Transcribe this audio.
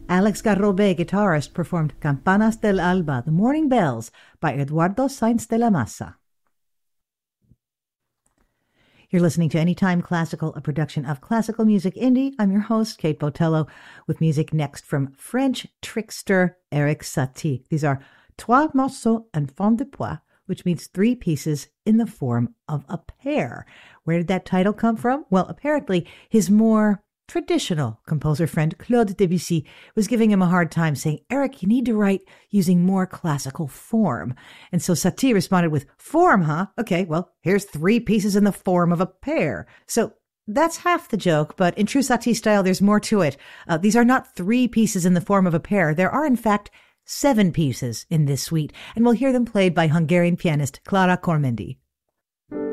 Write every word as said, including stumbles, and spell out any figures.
Alex Garrobe, guitarist, performed Campanas del Alba, The Morning Bells, by Eduardo Sainz de la Masa. You're listening to Anytime Classical, a production of Classical Music Indie. I'm your host, Kate Botello, with music next from French trickster Erik Satie. These are Trois morceaux en forme de poire, which means three pieces in the form of a pair. Where did that title come from? Well, apparently his more traditional composer friend Claude Debussy was giving him a hard time, saying, Eric, you need to write using more classical form. And so Satie responded with, form, huh? Okay, well, here's three pieces in the form of a pair. So that's half the joke, but in true Satie style, there's more to it. Uh, these are not three pieces in the form of a pair. There are, in fact, seven pieces in this suite, and we'll hear them played by Hungarian pianist Clara Cormendi.